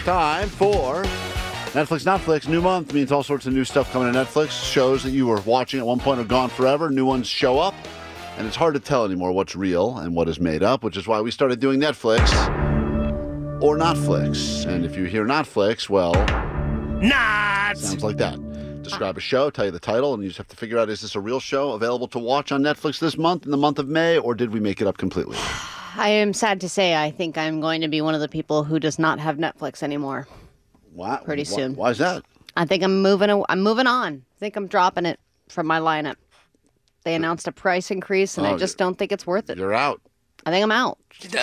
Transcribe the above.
time for Netflix. New month means all sorts of new stuff coming to Netflix. Shows that you were watching at one point are gone forever. New ones show up. And it's hard to tell anymore what's real and what is made up, which is why we started doing Netflix or Notflix. And if you hear Notflix, well, Not! sounds like that. Describe a show, tell you the title, and you just have to figure out, is this a real show available to watch on Netflix this month, in the month of May, or did we make it up completely? I am sad to say I think I'm going to be one of the people who does not have Netflix anymore. Wow. Pretty soon. Why is that? I think I'm moving on. I think I'm dropping it from my lineup. They announced a price increase, and I just don't think it's worth it. You're out. I think I'm out.